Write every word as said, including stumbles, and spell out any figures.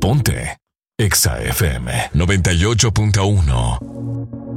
Ponte Exa F M noventa y ocho punto uno.